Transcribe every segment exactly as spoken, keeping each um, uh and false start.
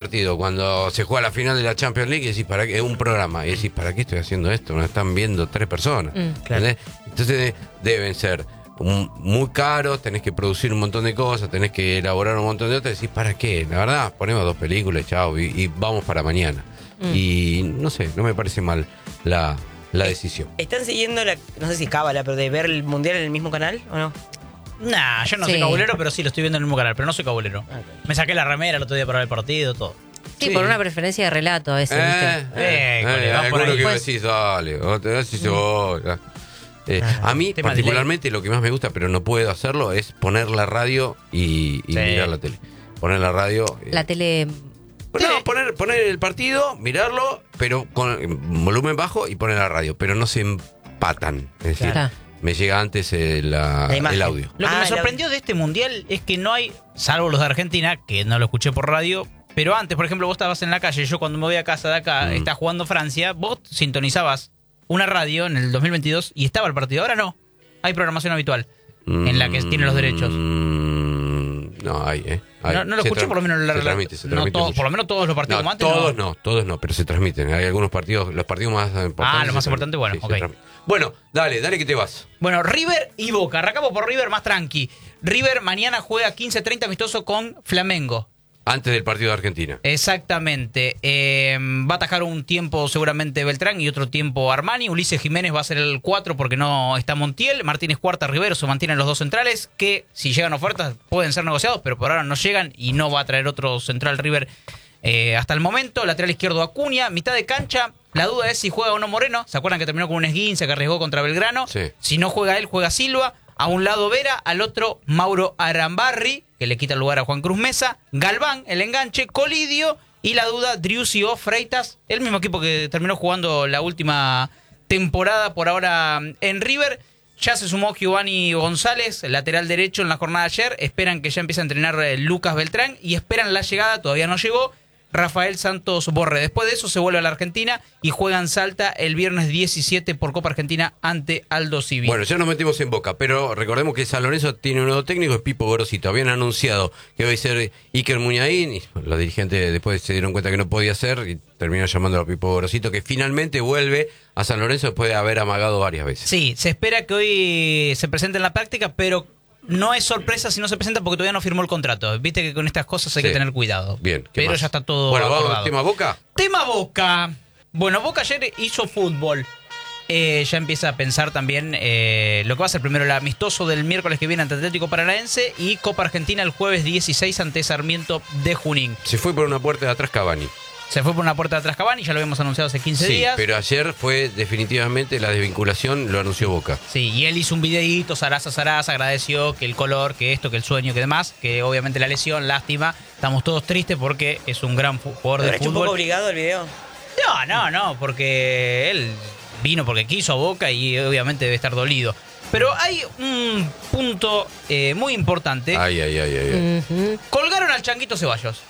partido, cuando se juega la final de la Champions League, y decís, ¿para qué? Es un programa. Y decís, ¿para qué estoy haciendo esto? Nos están viendo tres personas. Mm, claro. Entonces deben ser muy caros, tenés que producir un montón de cosas, tenés que elaborar un montón de otras. Decís, ¿para qué? La verdad, ponemos dos películas, chao, y, y vamos para mañana. Mm. Y no sé, no me parece mal la, la decisión. ¿Están siguiendo la, no sé si cábala, pero de ver el mundial en el mismo canal o no? Nah, yo no Sí. soy cabulero, pero sí lo estoy viendo en el mismo canal, pero no soy cabulero. Okay. Me saqué la remera el otro día para ver el partido, todo. Sí, Sí. por una preferencia de relato a veces, Eh, ¿viste? eh, Eh, eh, cole, va hay por alguno ahí. que Pues- decís, dale, otro decís, oh, ya. Eh, Ah, a mí tema particularmente lo que más me gusta, pero no puedo hacerlo, es poner la radio y, y Sí. mirar la tele. Poner la radio. eh, La tele... No, poner, poner el partido, mirarlo, pero con volumen bajo y poner la radio, pero no se empatan. Es decir, Claro. me llega antes el, la- La imagen. el audio. Lo que Ah, me la- sorprendió de este mundial es que no hay, salvo los de Argentina, que no lo escuché por radio, pero antes, por ejemplo, vos estabas en la calle, yo cuando me voy a casa de acá, Mm. está jugando Francia, vos sintonizabas una radio en el dos mil veintidós y estaba el partido. Ahora no, hay programación habitual en la que tiene los derechos. Mm, no, hay, ¿eh? Hay. No, no lo Se escuché tra- por lo menos en la se transmite, se no transmite todo- mucho. por lo menos todos los partidos No, como antes. todos no. todos no, pero se transmiten. Hay algunos partidos, los partidos más importantes. Ah, los más se importantes, transmiten. bueno, Sí, se ok. transmiten. Bueno, dale, dale que te vas. Bueno, River y Boca. Arrancamos por River más tranqui. River mañana juega quince treinta amistoso con Flamengo. Antes del partido de Argentina. Exactamente. Eh, va a atajar un tiempo seguramente Beltrán y otro tiempo Armani. Ulises Jiménez va a ser el cuatro porque no está Montiel. Martínez Cuarta, Rivero se mantienen los dos centrales que si llegan ofertas pueden ser negociados, pero por ahora no llegan y no va a traer otro central River eh, hasta el momento. Lateral izquierdo Acuña. Mitad de cancha. La duda es si juega o no Moreno. ¿Se acuerdan que terminó con un esguince que arriesgó contra Belgrano? Sí. Si no juega él, juega Silva. A un lado Vera, al otro Mauro Arambarri, que le quita el lugar a Juan Cruz Mesa. Galván, el enganche, Colidio y la duda, Driussi o Freitas, el mismo equipo que terminó jugando la última temporada por ahora en River. Ya se sumó Giovanni González, lateral derecho en la jornada de ayer. Esperan que ya empiece a entrenar eh, Lucas Beltrán y esperan la llegada, todavía no llegó, Rafael Santos Borré. Después de eso se vuelve a la Argentina y juegan Salta el viernes diecisiete por Copa Argentina ante Aldo Civi. Bueno, ya nos metimos en Boca, pero recordemos que San Lorenzo tiene un nuevo técnico, es Pipo Gorosito. Habían anunciado que iba a ser Iker Muñain y los dirigentes después se dieron cuenta que no podía ser y terminaron llamando a Pipo Gorosito, que finalmente vuelve a San Lorenzo después de haber amagado varias veces. Sí, se espera que hoy se presente en la práctica, pero no es sorpresa si no se presenta porque todavía no firmó el contrato. Viste que con estas cosas hay Sí. que tener cuidado. Bien, ¿qué pero más? ya está todo Bueno, vamos acordado. al tema Boca. Tema Boca. Bueno, Boca ayer hizo fútbol. Eh, ya empieza a pensar también eh, lo que va a ser primero el amistoso del miércoles que viene ante Atlético Paranaense y Copa Argentina el jueves dieciséis ante Sarmiento de Junín. Se fue por una puerta de atrás Cavani. Se fue por una puerta de atrás Cavani, ya lo habíamos anunciado hace quince Sí, días. pero ayer fue definitivamente la desvinculación, lo anunció Boca. Sí, y él hizo un videíto, Sarasa Sarasa, agradeció que el color, que esto, que el sueño, que demás, que obviamente la lesión, lástima. Estamos todos tristes porque es un gran fu- jugador ¿Lo de habrá hecho un poco fútbol. obligado el video? No, no, no, porque él vino porque quiso a Boca y obviamente debe estar dolido. Pero hay un punto eh, muy importante. Ay, ay, ay, ay. ay. Ujú. Colgaron al Changuito Ceballos.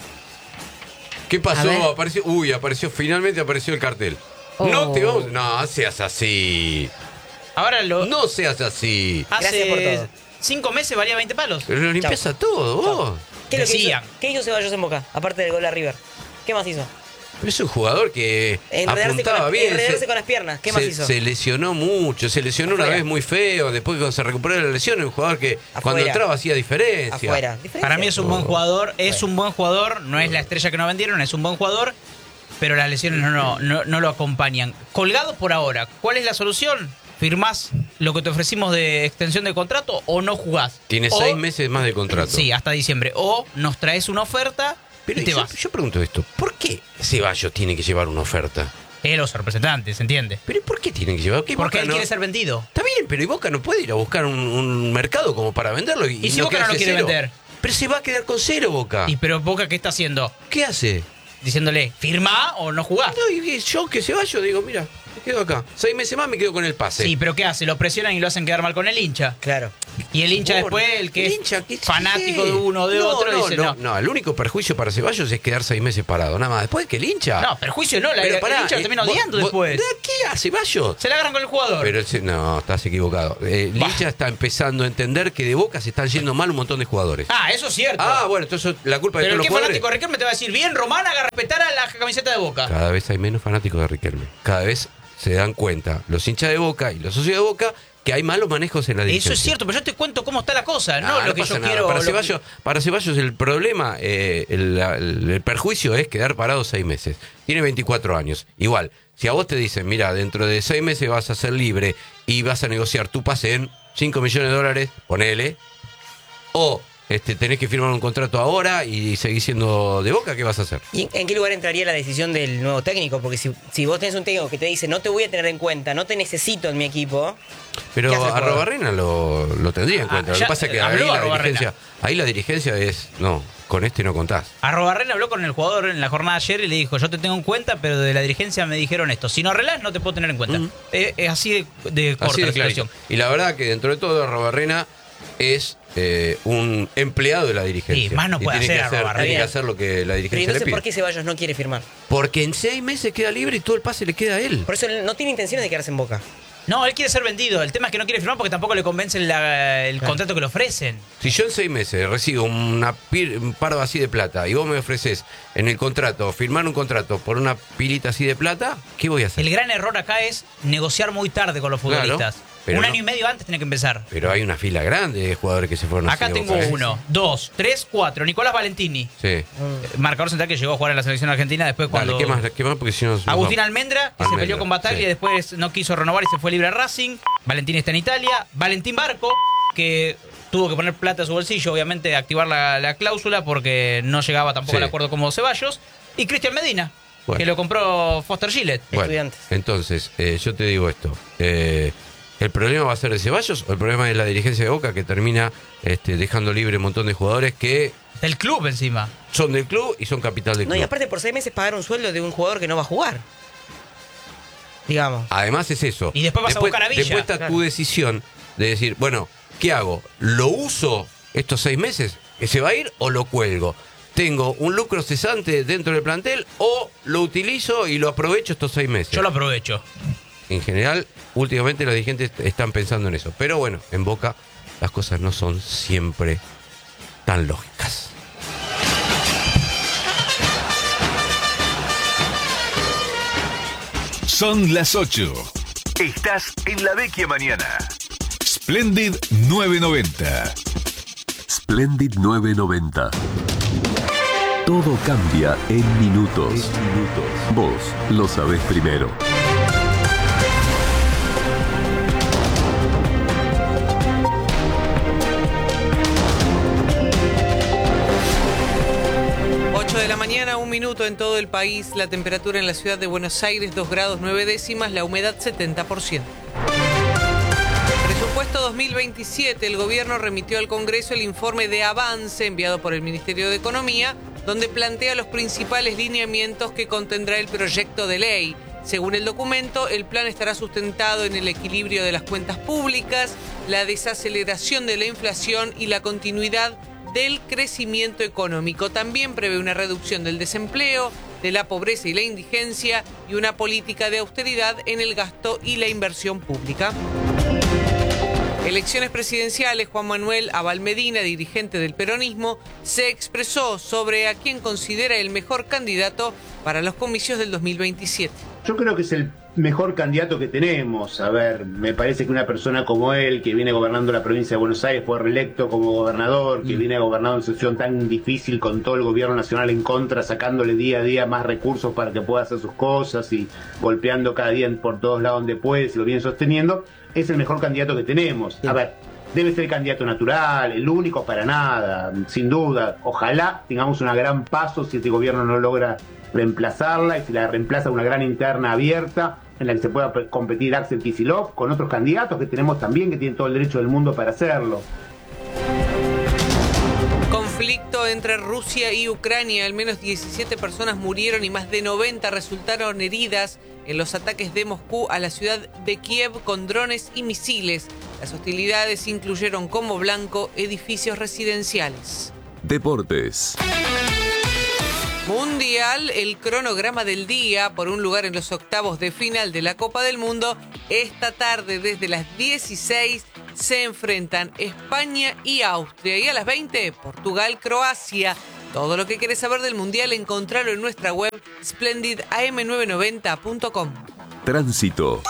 ¿Qué A ver. pasó? Apareció, uy, apareció, finalmente apareció el cartel. Oh. No te vamos, no seas así. Ahora lo. No seas así. Gracias por Hace todo. cinco meses valía veinte palos. Pero lo limpias a todo, vos. ¿Qué es lo que hizo? Decían. ¿Qué hizo Ceballos en Boca? Aparte del gol a River. ¿Qué más hizo? Pero es un jugador que Enredarse, con, apuntaba las, bien. enredarse se- con las piernas. ¿Qué más se, hizo? se lesionó mucho, se lesionó una Afuera. vez muy feo, después cuando se recuperó de la lesión, es un jugador que cuando Afuera. entraba hacía diferencia. Afuera. ¿Diferencia? Para mí es un buen jugador, es un buen jugador, no es la estrella que no vendieron, es un buen jugador, pero las lesiones no, no, no, no lo acompañan. Colgado por ahora, ¿cuál es la solución? ¿Firmás lo que te ofrecimos de extensión de contrato o no jugás? Tiene O- seis meses más de contrato. Sí, hasta diciembre. O nos traes una oferta Pero y te yo, vas. yo pregunto esto, ¿por qué Ceballos tiene que llevar una oferta? Eh, los representantes, ¿entiende? ¿Pero por qué tiene que llevar? ¿Qué Porque Boca él no- quiere ser vendido. Está bien, pero ¿y Boca no puede ir a buscar un, un mercado como para venderlo? ¿Y, ¿Y si Boca no lo quedarse quiere cero? vender? Pero se va a quedar con cero Boca. ¿Y pero Boca qué está haciendo? ¿Qué hace? Diciéndole, ¿firma o no jugás? No, y yo que se vaya, digo, mira, me quedo acá. Seis meses más me quedo con el pase. Sí, pero ¿qué hace? Lo presionan y lo hacen quedar mal con el hincha. Claro. Y el hincha después, el que el es hincha, ¿qué- fanático qué? de uno o de No, otro, no, dice no, no. no, el único perjuicio para Ceballos es quedar seis meses parado, nada más. Después que el hincha. No, perjuicio no, la, Pero el pará, hincha lo eh, termina vos- odiando vos- después. ¿De ¿Qué hace Ceballos? Se la agarran con el jugador. Pero el- no, estás equivocado. Eh, el Bah. hincha está empezando a entender que de Boca se están yendo mal un montón de jugadores. Ah, eso es cierto. Ah, bueno, entonces la culpa de Pero todos el los que jugadores. fanático de Riquelme te va a decir, bien, Román, haga respetar a la camiseta de Boca. Cada vez hay menos fanáticos de Riquelme. Cada vez se dan cuenta los hinchas de Boca y los socios de Boca que hay malos manejos en la dirigencia. Eso es cierto, pero yo te cuento cómo está la cosa, no Ah, lo que pasa yo nada. quiero. Para lo Ceballos, para Ceballos el problema, eh, el, el- el perjuicio es quedar parado seis meses. Tiene veinticuatro años. Igual, si a vos te dicen, mira, dentro de seis meses vas a ser libre y vas a negociar tu pase en cinco millones de dólares, ponele, o este, tenés que firmar un contrato ahora y seguir siendo de Boca, ¿qué vas a hacer? ¿Y en qué lugar entraría la decisión del nuevo técnico? Porque si, si vos tenés un técnico que te dice, no te voy a tener en cuenta, no te necesito en mi equipo. Pero ¿Qué hace el a jugador? Robarrena lo, lo tendría en Ah, cuenta. Lo ya, que pasa es que eh, ahí habló la, Arrobarrena. dirigencia, ahí la dirigencia es, no, con este no contás. Arrobarrena habló con el jugador en la jornada de ayer y le dijo, yo te tengo en cuenta, pero de la dirigencia me dijeron esto, si no arreglás no te puedo tener en cuenta. Mm. Eh, es así de, de corta Así la de clarito. situación. Y la verdad que dentro de todo Robarrena es eh, un empleado de la dirigencia. Sí, más no Y puede tiene hacer que hacer, Arrobarrena. tiene que hacer lo que la Pero dirigencia le entonces, pide. ¿por qué Ceballos no quiere firmar? Porque en seis meses queda libre y todo el pase le queda a él. Por eso él no tiene intenciones de quedarse en Boca. No, él quiere ser vendido. El tema es que no quiere firmar porque tampoco le convence la- el Claro. contrato que le ofrecen. Si yo en seis meses recibo una pil- un pardo así de plata y vos me ofreces en el contrato, firmar un contrato por una pilita así de plata, ¿qué voy a hacer? El gran error acá es negociar muy tarde con los Claro, futbolistas. pero Un no. año y medio antes tiene que empezar. Pero hay una fila grande de jugadores que se fueron así Acá de tengo Boca, ¿eh? uno, dos, tres, cuatro. Nicolás Valentini, Sí. marcador central que llegó a jugar en la selección argentina después Dale, cuando... ¿qué más? ¿Qué más? Porque si no... nos Agustín vamos. Almendra, que se Almendra, peleó con Bataglia sí. y después no quiso renovar y se fue libre a Racing. Valentín está en Italia. Valentín Barco, que tuvo que poner plata a su bolsillo, obviamente, activar la, la cláusula porque no llegaba tampoco Sí. al acuerdo como Ceballos. Y Cristian Medina, Bueno. que lo compró Foster Gillett. Bueno, Estudiantes. entonces, eh, yo te digo esto. Eh, ¿El problema va a ser de Ceballos o el problema es la dirigencia de Boca que termina este, dejando libre un montón de jugadores que Del club encima. son del club y son capital del No, y club? aparte por seis meses pagar un sueldo de un jugador que no va a jugar. Digamos. Además es eso. Y después vas a buscar a Villa. Después está Claro. tu decisión de decir, bueno, ¿qué hago? ¿Lo uso estos seis meses? ¿Que se va a ir o lo cuelgo? ¿Tengo un lucro cesante dentro del plantel o lo utilizo y lo aprovecho estos seis meses? Yo lo aprovecho. En general, últimamente los dirigentes están pensando en eso. Pero bueno, en Boca las cosas no son siempre tan lógicas. Son las ocho. Estás en la vecchia mañana. Splendid novecientos noventa. Splendid novecientos noventa. Todo cambia en minutos. Vos lo sabés primero. ocho de la mañana, un minuto en todo el país. La temperatura en la ciudad de Buenos Aires, dos grados nueve décimas. La humedad, setenta por ciento. Presupuesto dos mil veintisiete. El gobierno remitió al Congreso el informe de avance enviado por el Ministerio de Economía, donde plantea los principales lineamientos que contendrá el proyecto de ley. Según el documento, el plan estará sustentado en el equilibrio de las cuentas públicas, la desaceleración de la inflación y la continuidad del crecimiento económico. También prevé una reducción del desempleo, de la pobreza y la indigencia y una política de austeridad en el gasto y la inversión pública. Elecciones presidenciales. Juan Manuel Abal Medina, dirigente del peronismo, se expresó sobre a quién considera el mejor candidato para los comicios del dos mil veintisiete. Yo creo que es el mejor candidato que tenemos. A ver, me parece que una persona como él, que viene gobernando la provincia de Buenos Aires, fue reelecto como gobernador, que viene gobernando una situación tan difícil con todo el gobierno nacional en contra, sacándole día a día más recursos para que pueda hacer sus cosas y golpeando cada día por todos lados donde puede, se lo viene sosteniendo, es el mejor candidato que tenemos. A ver, debe ser el candidato natural, el único para nada, sin duda. Ojalá tengamos una gran paso si este gobierno no logra reemplazarla y si la reemplaza una gran interna abierta en la que se pueda competir Axel Kicillof con otros candidatos que tenemos también que tienen todo el derecho del mundo para hacerlo. Conflicto entre Rusia y Ucrania. Al menos diecisiete personas murieron y más de noventa resultaron heridas en los ataques de Moscú a la ciudad de Kiev con drones y misiles. Las hostilidades incluyeron como blanco edificios residenciales. Deportes. Mundial, el cronograma del día por un lugar en los octavos de final de la Copa del Mundo. Esta tarde desde las dieciséis se enfrentan España y Austria. Y a las veinte, Portugal, Croacia. Todo lo que querés saber del Mundial, encontralo en nuestra web splendid a m novecientos noventa punto com. Tránsito.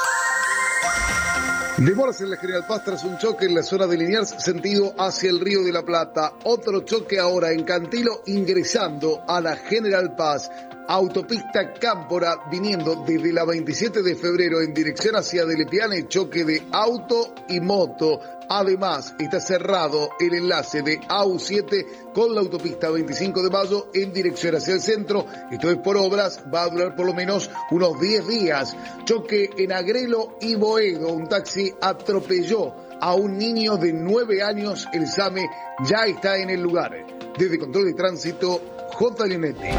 Demoras en la General Paz tras un choque en la zona de Liniers, sentido hacia el Río de la Plata. Otro choque ahora en Cantilo, ingresando a la General Paz. Autopista Cámpora, viniendo desde la veintisiete de febrero en dirección hacia Delepiane, choque de auto y moto. Además, está cerrado el enlace de A U siete con la autopista veinticinco de mayo en dirección hacia el centro. Esto es por obras, va a durar por lo menos unos diez días. Choque en Agrelo y Boedo. Un taxi atropelló a un niño de nueve años. El SAME ya está en el lugar. Desde Control de Tránsito, J. Leonetti.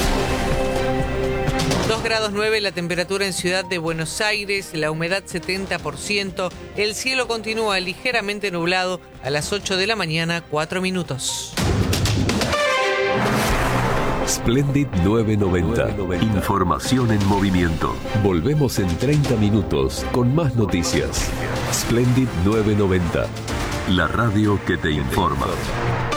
dos grados nueve la temperatura en Ciudad de Buenos Aires, la humedad setenta por ciento, el cielo continúa ligeramente nublado a las ocho de la mañana, cuatro minutos. Splendid novecientos noventa. Información en movimiento. Volvemos en treinta minutos con más noticias. Splendid novecientos noventa. La radio que te informa.